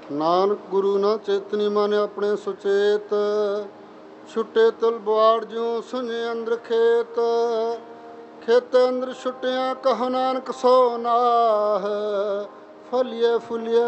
ਨਾਨਕ ਗੁਰੂ ਨਾ ਚੇਤਨੀ ਮਨ ਆਪਣੇ ਸੁਚੇਤ, ਛੁੱਟੇ ਤੁਲ ਬਵਾੜ ਜਿਉ ਸੁਣੇ ਅੰਦਰ ਖੇਤ। ਖੇਤੇ ਅੰਦਰ ਛੁੱਟਿਆਂ ਕਹੋ ਨਾਨਕ ਸੋ ਨਾਹ, ਫਲੀਏ ਫੁਲੀਏ